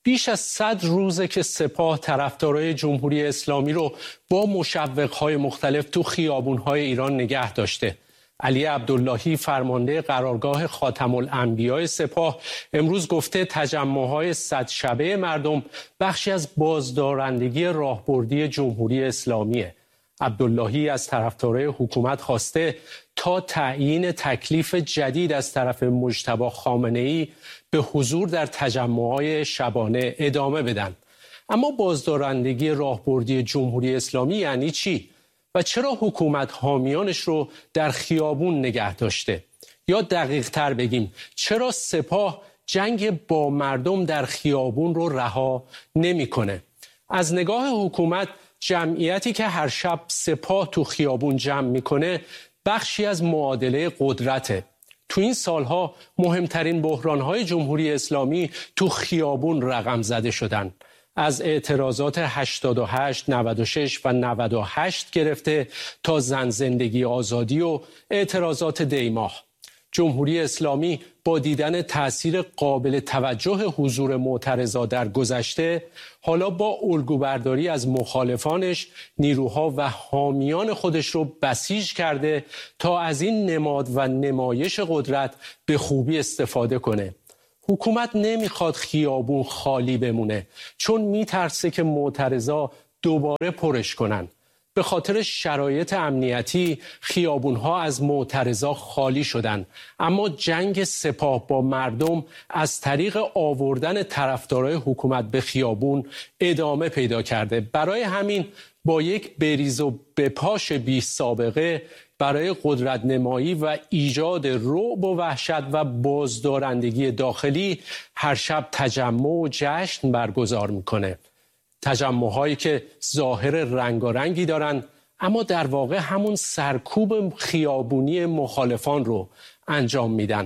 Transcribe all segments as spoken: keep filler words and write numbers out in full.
بیش از صد روزه که سپاه طرفدارای جمهوری اسلامی رو با مشوق‌های مختلف تو خیابون‌های ایران نگه داشته. علی عبداللهی فرمانده قرارگاه خاتم الانبیاء سپاه امروز گفته تجمع‌های صد شبه مردم بخشی از بازدارندگی راهبردی جمهوری اسلامیه. عبداللهی از طرفدارای حکومت خواسته تا تعیین تکلیف جدید از طرف مجتبی خامنه‌ای به حضور در تجمع‌های شبانه ادامه بدن. اما بازدارندگی راهبردی جمهوری اسلامی یعنی چی؟ و چرا حکومت حامیانش رو در خیابون نگه داشته؟ یا دقیق تر بگیم چرا سپاه جنگ با مردم در خیابون رو رها نمی‌کنه؟ از نگاه حکومت جمعیتی که هر شب سپاه تو خیابون جمع میکنه بخشی از معادله قدرته. تو این سالها مهمترین بحرانهای جمهوری اسلامی تو خیابون رقم زده شدن. از اعتراضات هشتاد و هشت، نود و شش و نود و هشت گرفته تا زن زندگی آزادی و اعتراضات دیماه. جمهوری اسلامی با دیدن تأثیر قابل توجه حضور معترضا در گذشته، حالا با الگوبرداری از مخالفانش نیروها و حامیان خودش رو بسیج کرده تا از این نماد و نمایش قدرت به خوبی استفاده کنه. حکومت نمیخواد خیابون خالی بمونه چون میترسه که معترضا دوباره پرش کنن. به خاطر شرایط امنیتی خیابونها از معترضا خالی شدن، اما جنگ سپاه با مردم از طریق آوردن طرفدارای حکومت به خیابون ادامه پیدا کرده. برای همین با یک بریز و بپاش بی سابقه برای قدرت نمایی و ایجاد رعب و وحشت و بازدارندگی داخلی هر شب تجمع و جشن برگزار میکنه. تجمع‌هایی که ظاهر رنگارنگی دارن اما در واقع همون سرکوب خیابونی مخالفان رو انجام میدن.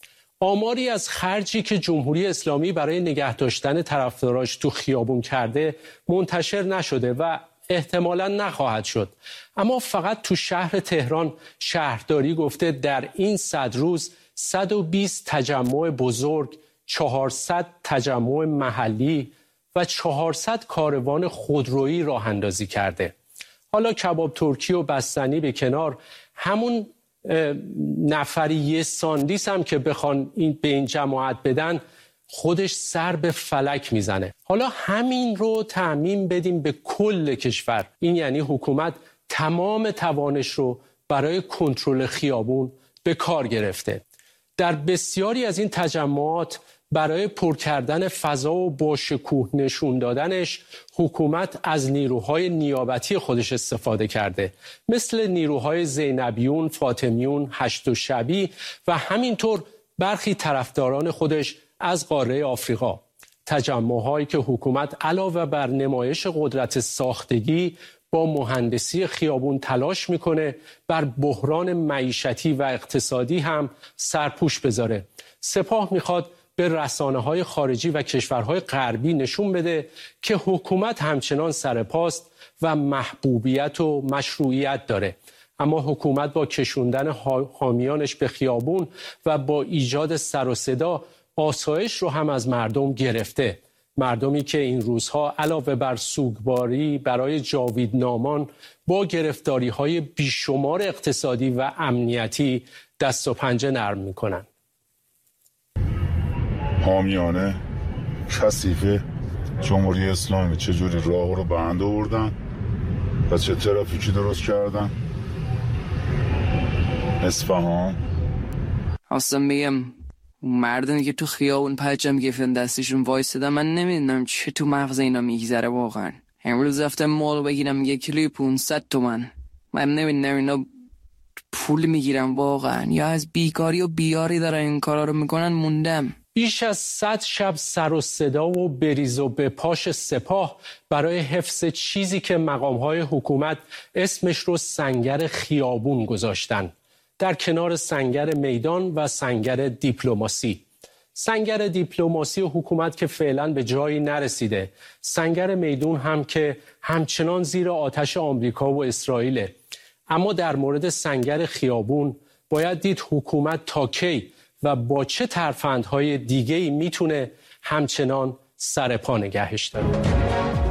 آماری از خرجی که جمهوری اسلامی برای نگه داشتن طرفداراش تو خیابون کرده منتشر نشده و احتمالاً نخواهد شد. اما فقط تو شهر تهران شهرداری گفته در این صد روز صد و بیست تجمع بزرگ، چهارصد تجمع محلی و چهارصد کاروان خودرویی راه اندازی کرده. حالا کباب ترکی و بستنی به کنار، همون نفری یه ساندیس هم که بخوان این به این جماعت بدن خودش سر به فلک میزنه. حالا همین رو تعمیم بدیم به کل کشور. این یعنی حکومت تمام توانش رو برای کنترل خیابون به کار گرفته. در بسیاری از این تجمعات برای پر کردن فضا و با شکوه نشون دادنش حکومت از نیروهای نیابتی خودش استفاده کرده، مثل نیروهای زینبیون، فاطمیون، هشت و شبی و همینطور برخی طرفداران خودش از قاره آفریقا. تجمع‌هایی که حکومت علاوه بر نمایش قدرت ساختگی با مهندسی خیابون تلاش میکنه بر بحران معیشتی و اقتصادی هم سرپوش بذاره. سپاه میخواد به رسانه‌های خارجی و کشورهای غربی نشون بده که حکومت همچنان سرپاست و محبوبیت و مشروعیت داره. اما حکومت با کشوندن حامیانش به خیابون و با ایجاد سر و صدا آسایش رو هم از مردم گرفته. مردمی که این روزها علاوه بر سوگواری برای جاویدنامان با گرفتاری‌های بیشمار اقتصادی و امنیتی دست و پنجه نرم می‌کنن. حامیانه کثیف جمهوری اسلامی چجوری راه رو بند آوردن و چه ترافیکی درست کردن. اصفهان اصلا بگم مردمی که تو خیابون پرچم گرفتن دستشون وایسادن، من نمیدونم چه تو مغز اینا میگذره واقعا. امروز رفتم مال بگیرم یک کیلوی پانصد تومن، من نمیدونم اینا پول میگیرن واقعا یا از بیکاری و بیاری دارن این کارا رو میکنن. موندم. بیش از صد شب سر و صدا و بریز و به پاش سپاه برای حفظ چیزی که مقام‌های حکومت اسمش رو سنگر خیابون گذاشتن، در کنار سنگر میدان و سنگر دیپلماسی. سنگر دیپلماسی و حکومت که فعلا به جایی نرسیده، سنگر میدان هم که همچنان زیر آتش آمریکا و اسرائیل. اما در مورد سنگر خیابون باید دید حکومت تا کی و با چه ترفندهای دیگه‌ای میتونه همچنان سر پا نگهش داره.